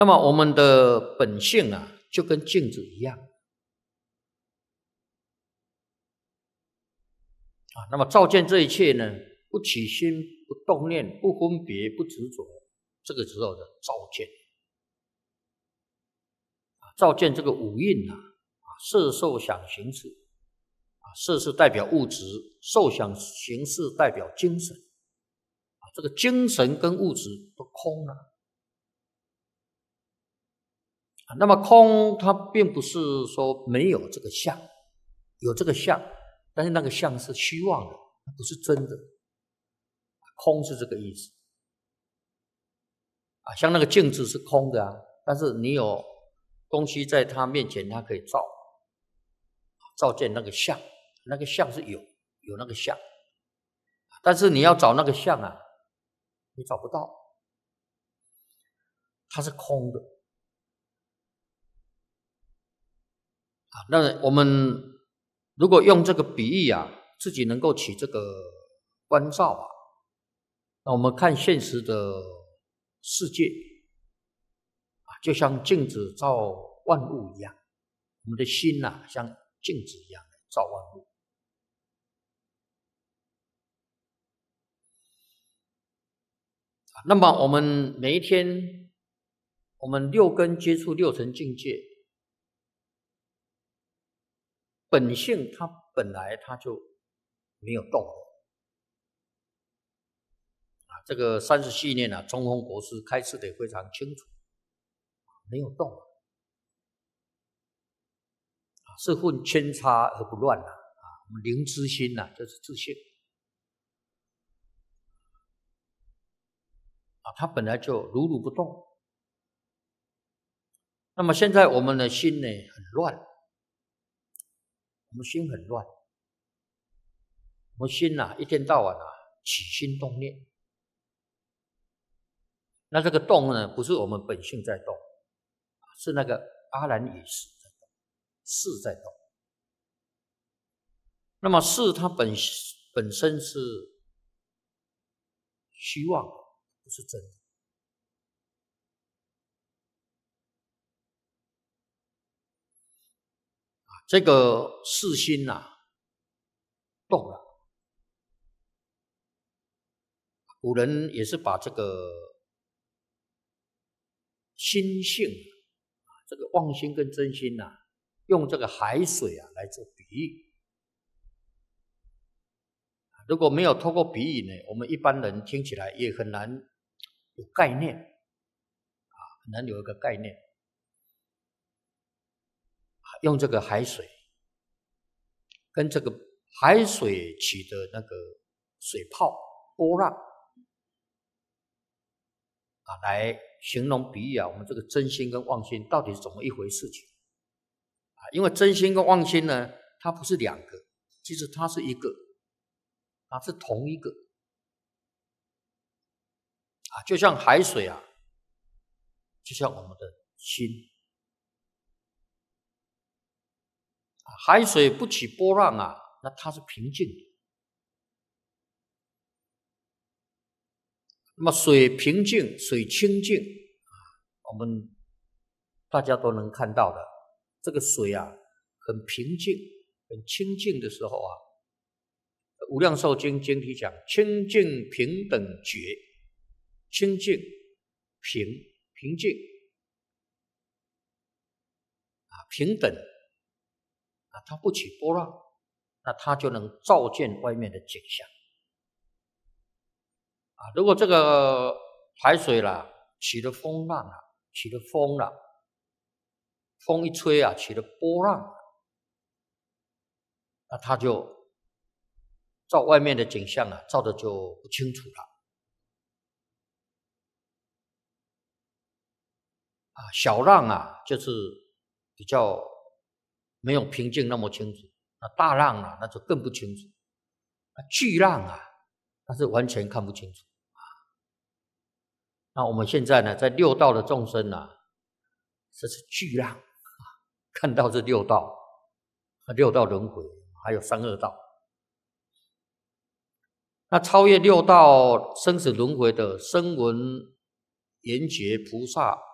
那么我们的本性啊，就跟镜子一样那么照见这一切呢，不起心，不动念，不分别，不执着，这个时候的照见照见这个五蕴色受想行识色是代表物质，受想行识代表精神这个精神跟物质都空了那么空它并不是说没有这个相，有这个相，但是那个相是虚妄的，不是真的。空是这个意思像那个镜子是空的但是你有东西在它面前，它可以照见那个相，那个相是有那个相，但是你要找那个相你找不到，它是空的那我们如果用这个比喻自己能够起这个关照那我们看现实的世界就像镜子照万物一样，我们的心像镜子一样照万物那么我们每一天，我们六根接触六尘境界，本性它本来它就没有动这个30系念中峰国师开示得非常清楚，没有动是混扦插而不乱我们灵知心就是自性它本来就如如不动。那么现在我们的心呢很乱，我们心很乱，我们心一天到晚起心动念。那这个动呢，不是我们本性在动，是那个阿然与识在动，识在动。那么识它本身是虚妄，不是真的。这个识心动了，古人也是把这个心性这个妄心跟真心用这个海水来做比喻。如果没有透过比喻呢，我们一般人听起来也很难有概念很难有一个概念。用这个海水跟这个海水起的那个水泡波浪来形容比喻我们这个真心跟妄心到底是怎么一回事情因为真心跟妄心呢，它不是两个，其实它是一个，它是同一个就像海水就像我们的心海水不起波浪那它是平静的。那么水平静，水清净我们大家都能看到的，这个水很平静很清净的时候无量寿经经题讲清净平等觉，清净平静平等它不起波浪，那它就能照见外面的景象如果这个海水起了风浪起了风了，风一吹起了波浪，那它就照外面的景象照的就不清楚了小浪就是比较没有平静那么清楚，那大浪那就更不清楚，那巨浪那是完全看不清楚那我们现在呢，在六道的众生这是巨浪看到这六道轮回，还有三恶道。那超越六道生死轮回的声闻缘觉菩萨